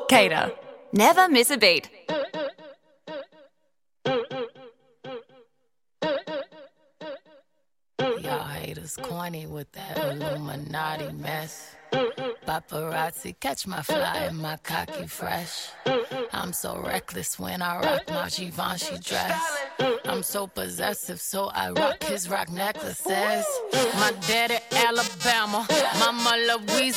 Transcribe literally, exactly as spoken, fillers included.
Cater. Never miss a beat. Y'all haters corny with that Illuminati mess. Paparazzi catch my fly and my cocky fresh. I'm so reckless when I rock my Givenchy dress. I'm so possessive, so I rock his rock necklaces. My daddy Alabama, mama Louisiana.